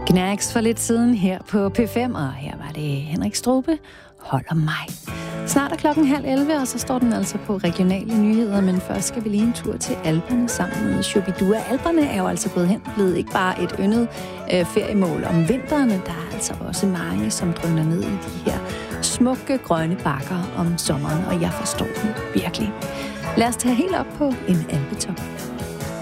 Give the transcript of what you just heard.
Knacks for lidt siden her på P5, og her var det Henrik Strube, Holder mig. Snart er 10:30, og så står den altså på regionale nyheder, men først skal vi lige en tur til Alperne sammen med Shubidua. Alperne er jo altså gået hen, blevet ikke bare et yndet feriemål om vinteren, der er altså også mange, som drøner ned i de her smukke grønne bakker om sommeren, og jeg forstår dem virkelig. Lad os tage helt op på en alpetop.